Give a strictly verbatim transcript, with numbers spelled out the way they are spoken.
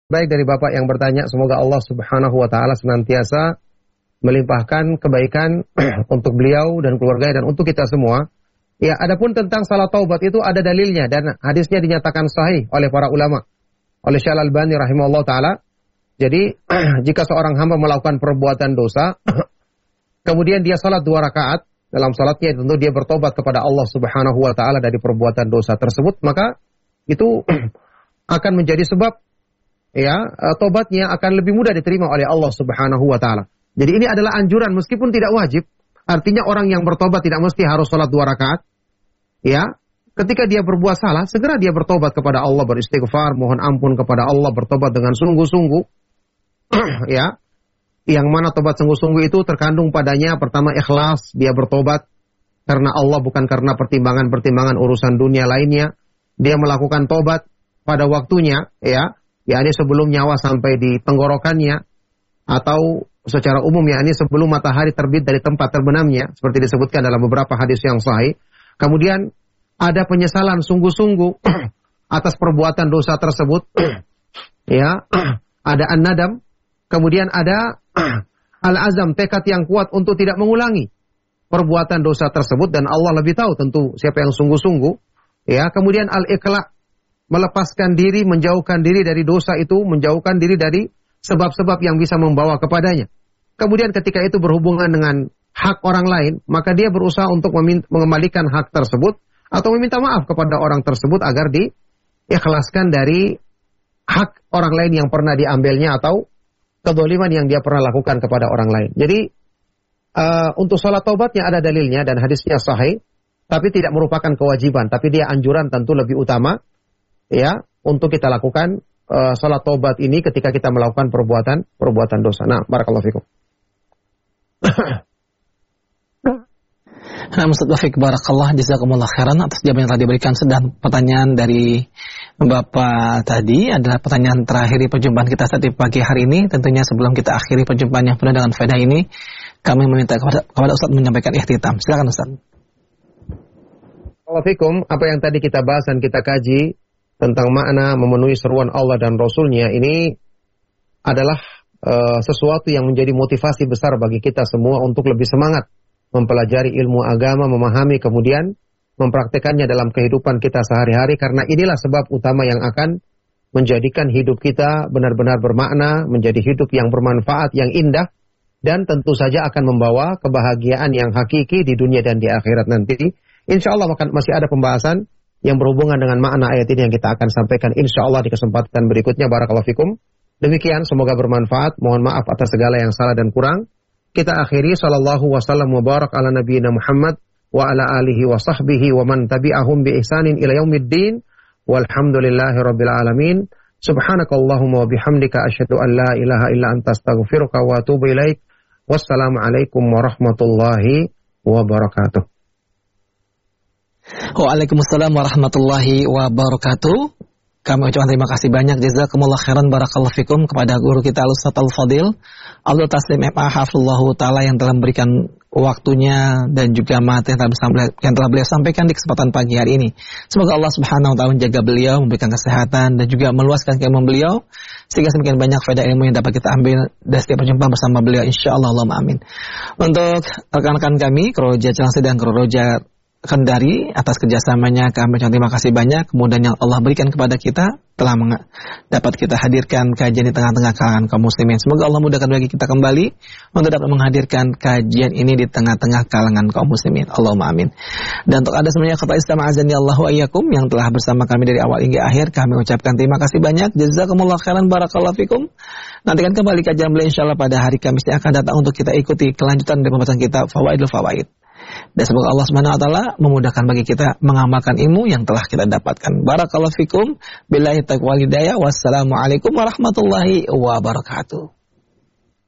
baik dari Bapak yang bertanya. Semoga Allah Subhanahu wa taala senantiasa melimpahkan kebaikan untuk beliau dan keluarga dan untuk kita semua. Ya, adapun tentang salat taubat itu ada dalilnya dan hadisnya dinyatakan sahih oleh para ulama. Oleh Syekh Al-Albani rahimahullah taala. Jadi, jika seorang hamba melakukan perbuatan dosa, kemudian dia salat dua rakaat, dalam salatnya tentu dia bertobat kepada Allah Subhanahu wa taala dari perbuatan dosa tersebut, maka itu akan menjadi sebab ya, tobatnya akan lebih mudah diterima oleh Allah Subhanahu wa taala. Jadi ini adalah anjuran meskipun tidak wajib. Artinya orang yang bertobat tidak mesti harus salat dua rakaat. Ya, ketika dia berbuat salah, segera dia bertobat kepada Allah, beristighfar, mohon ampun kepada Allah, bertobat dengan sungguh-sungguh. Ya, yang mana tobat sungguh-sungguh itu terkandung padanya pertama ikhlas, dia bertobat karena Allah bukan karena pertimbangan-pertimbangan urusan dunia lainnya. Dia melakukan tobat pada waktunya, ya, yakni sebelum nyawa sampai di tenggorokannya, atau secara umum yakni sebelum matahari terbit dari tempat terbenamnya, seperti disebutkan dalam beberapa hadis yang sahih. Kemudian ada penyesalan sungguh-sungguh atas perbuatan dosa tersebut, ya, ada an-nadam. Kemudian ada al-azam, tekad yang kuat untuk tidak mengulangi perbuatan dosa tersebut, dan Allah lebih tahu tentu siapa yang sungguh-sungguh. Ya, kemudian al-iqla, melepaskan diri, menjauhkan diri dari dosa itu, menjauhkan diri dari sebab-sebab yang bisa membawa kepadanya. Kemudian ketika itu berhubungan dengan hak orang lain, maka dia berusaha untuk mengembalikan hak tersebut atau meminta maaf kepada orang tersebut agar diikhlaskan dari hak orang lain yang pernah diambilnya atau kezaliman yang dia pernah lakukan kepada orang lain. Jadi uh, untuk salat taubatnya ada dalilnya dan hadisnya sahih, tapi tidak merupakan kewajiban, tapi dia anjuran tentu lebih utama, ya, untuk kita lakukan uh, salat taubat ini ketika kita melakukan perbuatan perbuatan dosa. Nah, barakallahu fikum. Nah, Ustaz Taufik, barakallah, jazakumullah khairan atas jawaban yang tadi diberikan. Sedang pertanyaan dari Bapak tadi adalah pertanyaan terakhir di perjumpaan kita saat di pagi hari ini. Tentunya sebelum kita akhiri perjumpaan yang penuh dengan faedah ini, kami meminta kepada, kepada Ustaz menyampaikan ikhtitam. Silakan Ustaz. Assalamualaikum. Apa yang tadi kita bahas dan kita kaji tentang makna memenuhi seruan Allah dan Rasulnya ini adalah uh, sesuatu yang menjadi motivasi besar bagi kita semua untuk lebih semangat mempelajari ilmu agama, memahami, kemudian mempraktekannya dalam kehidupan kita sehari-hari, karena inilah sebab utama yang akan menjadikan hidup kita benar-benar bermakna, menjadi hidup yang bermanfaat, yang indah, dan tentu saja akan membawa kebahagiaan yang hakiki di dunia dan di akhirat nanti. Insya Allah masih ada pembahasan yang berhubungan dengan makna ayat ini yang kita akan sampaikan insya Allah di kesempatan berikutnya. Barakallahu fikum. Demikian, semoga bermanfaat. Mohon maaf atas segala yang salah dan kurang. Kita akhiri sallallahu wasallam wa barak ala nabiyina Muhammad wa ala alihi wa sahbihi wa man tabi'ahum bi ihsanin ila yaumiddin walhamdulillahi rabbil alamin. Subhanakallahumma wa bihamdika asyhadu an la ilaha illa anta astaghfiruka wa atubu ilaik. Wassalamu alaikum warahmatullahi wabarakatuh. Waalaikumsalam warahmatullahi wabarakatuh. Kami ucapkan terima kasih banyak, jazakumullah khairan, barakallahu fikum, kepada guru kita Al-Ustaz Al-Fadil Abdul Taslim M A Hafizullahu Ta'ala yang telah memberikan waktunya dan juga materi yang telah, yang telah beliau sampaikan di kesempatan pagi hari ini. Semoga Allah Subhanahu wa Ta'ala menjaga beliau, memberikan kesehatan dan juga meluaskan keilmuan beliau sehingga semakin banyak faedah ilmu yang dapat kita ambil dari setiap perjumpaan bersama beliau, insyaallah, Allahumma amin. Untuk rekan-rekan kami Roja Cilangsi dan Roja Kendari, atas kerjasamanya kami ucapkan terima kasih banyak. Kemudian yang Allah berikan kepada kita telah meng- dapat kita hadirkan kajian di tengah-tengah kalangan kaum muslimin. Semoga Allah mudahkan bagi kita kembali untuk dapat menghadirkan kajian ini di tengah-tengah kalangan kaum muslimin. Allahumma amin. Dan untuk Anda semuanya kata Islam azani Allahu ayyakum yang telah bersama kami dari awal hingga akhir, kami ucapkan terima kasih banyak. Jazakumullah khairan, barakallahu fikum. Nantikan kembali kajian beliau insyaallah pada hari Kamis yang akan datang untuk kita ikuti kelanjutan dari pembahasan kita Fawaidul Fawaid. Dan semoga Allah Subhanahu wa Ta'ala memudahkan bagi kita mengamalkan ilmu yang telah kita dapatkan. Barakallahu fikum, billahi taufiq wal hidayah. Wassalamualaikum warahmatullahi wabarakatuh.